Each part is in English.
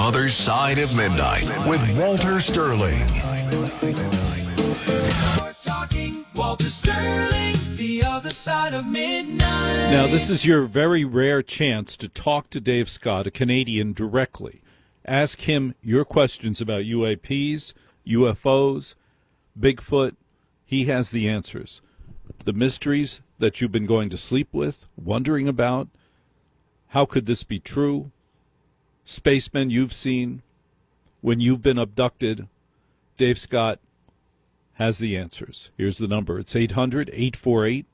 Other Side of Midnight with Walter Sterling. We're talking Walter Sterling, The Other Side of Midnight. Now, this is your very rare chance to talk to Dave Scott, a Canadian, directly. Ask him your questions about UAPs, UFOs, Bigfoot. He has the answers. The mysteries that you've been going to sleep with, wondering about. How could this be true? Spacemen you've seen. When you've been abducted, Dave Scott has the answers. Here's the number. It's 800-848-9222,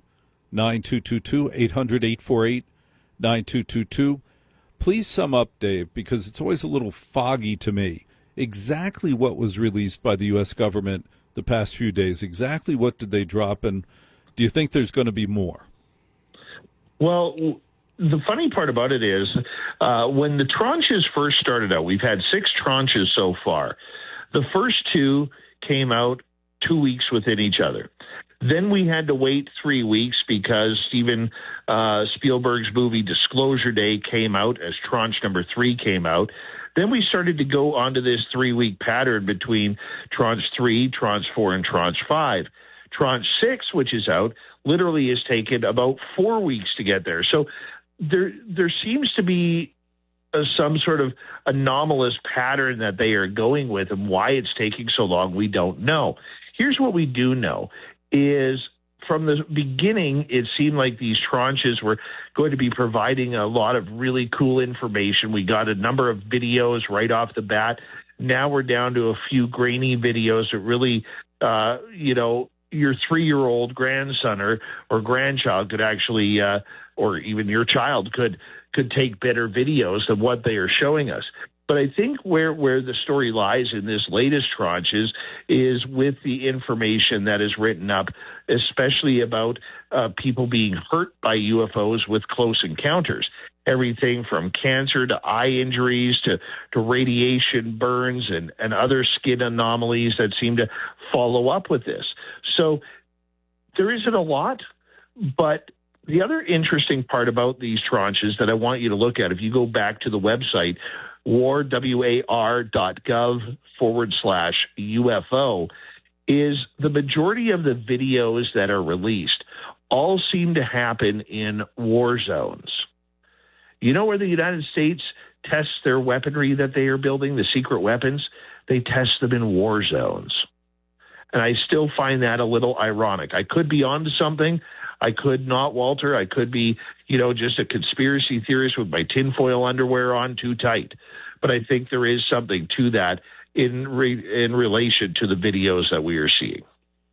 800-848-9222. Please sum up, Dave, because it's always a little foggy to me, exactly what was released by the U.S. government the past few days. Exactly what did they drop, and do you think there's going to be more? Well, the funny part about it is when the tranches first started out, we've had 6 tranches so far. The first 2 came out 2 weeks within each other. Then we had to wait 3 weeks because Steven Spielberg's movie Disclosure Day came out as tranche number 3 came out. Then we started to go onto this 3-week pattern between tranche 3, tranche 4, and tranche 5. Tranche 6, which is out, literally has taken about 4 weeks to get there. So there seems to be some sort of anomalous pattern that they are going with, and why it's taking so long, we don't know. Here's what we do know is from the beginning, it seemed like these tranches were going to be providing a lot of really cool information. We got a number of videos right off the bat. Now we're down to a few grainy videos that really, your 3-year-old grandson or grandchild could actually, or even your child could take better videos than what they are showing us. But I think where the story lies in this latest tranches is with the information that is written up, especially about people being hurt by UFOs with close encounters. Everything from cancer to eye injuries to radiation burns and other skin anomalies that seem to follow up with this. So there isn't a lot, but the other interesting part about these tranches that I want you to look at, if you go back to the website, war.gov/UFO, is the majority of the videos that are released all seem to happen in war zones. You know where the United States tests their weaponry that they are building, the secret weapons? They test them in war zones. And I still find that a little ironic. I could be onto something. I could not, Walter. I could be, just a conspiracy theorist with my tinfoil underwear on too tight. But I think there is something to that in relation to the videos that we are seeing.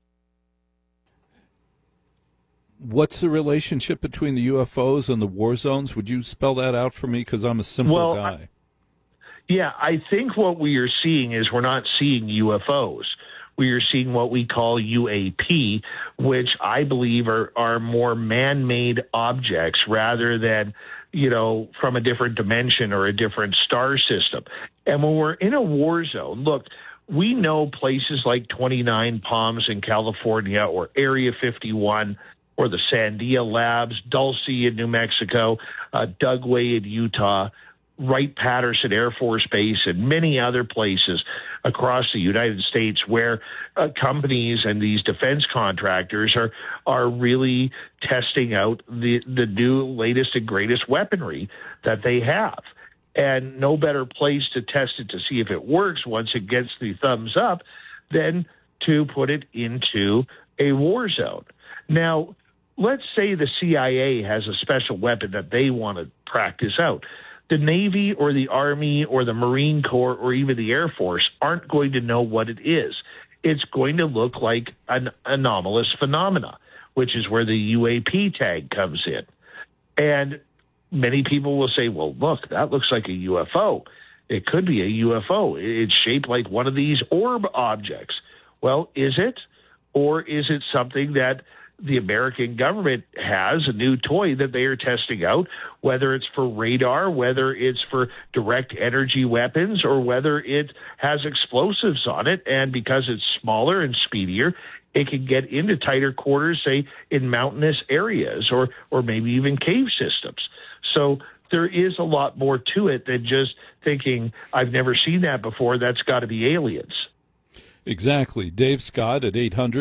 What's the relationship between the UFOs and the war zones? Would you spell that out for me? Because I'm a simple guy. I think what we are seeing is we're not seeing UFOs. We are seeing what we call UAP, which I believe are more man-made objects rather than, from a different dimension or a different star system. And when we're in a war zone, look, we know places like 29 Palms in California or Area 51 or the Sandia Labs, Dulce in New Mexico, Dugway in Utah, Wright-Patterson Air Force Base, and many other places across the United States where companies and these defense contractors are really testing out the new latest and greatest weaponry that they have. And no better place to test it to see if it works once it gets the thumbs up than to put it into a war zone. Now, let's say the CIA has a special weapon that they want to practice out. The Navy or the Army or the Marine Corps or even the Air Force aren't going to know what it is. It's going to look like an anomalous phenomena, which is where the UAP tag comes in. And many people will say, well, look, that looks like a UFO. It could be a UFO. It's shaped like one of these orb objects. Well, is it? Or is it something that the American government has, a new toy that they are testing out, whether it's for radar, whether it's for direct energy weapons, or whether it has explosives on it, and because it's smaller and speedier, it can get into tighter quarters, say, in mountainous areas or maybe even cave systems. So there is a lot more to it than just thinking, I've never seen that before. That's got to be aliens. Exactly. Dave Scott at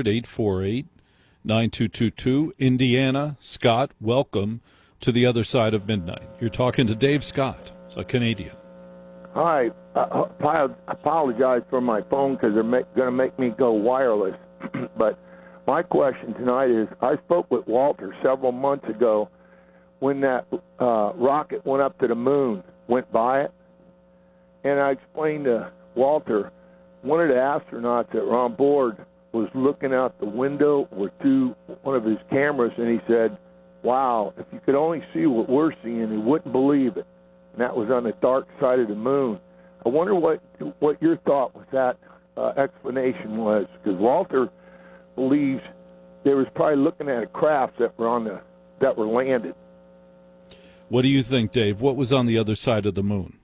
800-848-9222. Indiana. Scott, welcome to the other side of midnight. You're talking to Dave Scott, a Canadian. Hi. I apologize for my phone because they're going to make me go wireless. But my question tonight is, I spoke with Walter several months ago when that rocket went up to the moon, went by it. And I explained to Walter, one of the astronauts that were on board was looking out the window with one of his cameras, and he said, wow, if you could only see what we're seeing, you wouldn't believe it. And that was on the dark side of the moon. I wonder what your thought with that explanation was, because Walter believes they was probably looking at a craft that were landed. What do you think, Dave? What was on the other side of the moon?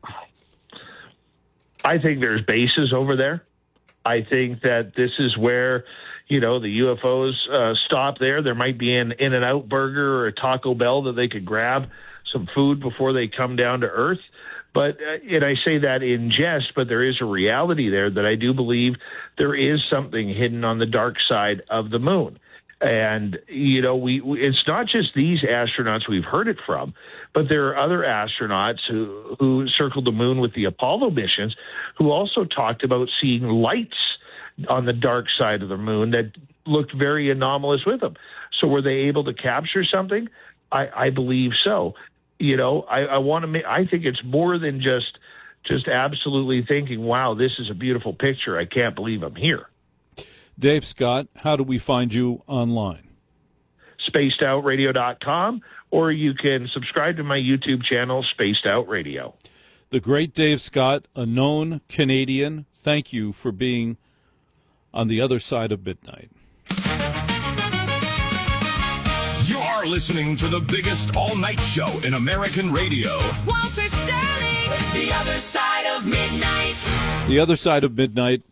I think there's bases over there. I think that this is where, the UFOs stop there. There might be an In-N-Out burger or a Taco Bell that they could grab some food before they come down to Earth. But, and I say that in jest, but there is a reality there that I do believe there is something hidden on the dark side of the moon. And, it's not just these astronauts we've heard it from, but there are other astronauts who circled the moon with the Apollo missions who also talked about seeing lights on the dark side of the moon that looked very anomalous with them. So were they able to capture something? I believe so. I think it's more than just absolutely thinking, wow, this is a beautiful picture. I can't believe I'm here. Dave Scott, how do we find you online? SpacedOutRadio.com, or you can subscribe to my YouTube channel, Spaced Out Radio. The great Dave Scott, a known Canadian. Thank you for being on the other side of midnight. You're listening to the biggest all-night show in American radio. Walter Sterling, The Other Side of Midnight. The Other Side of Midnight,